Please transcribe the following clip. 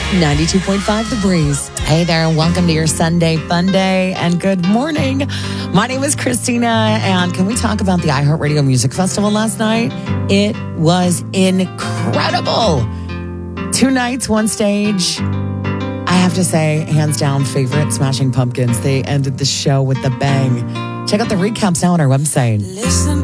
92.5 The Breeze. Hey there, and welcome to your Sunday Fun Day, and good morning. My name is Christina, and can we talk about the iHeartRadio Music Festival last night? It was incredible. 2 nights, 1 stage. I have to say, hands down, favorite, Smashing Pumpkins. They ended the show with a bang. Check out the recaps now on our website. Listen